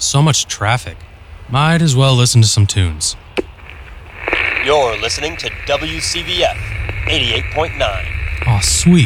so much traffic. Might as well listen to some tunes. You're listening to WCVF 88.9. Aw, sweet.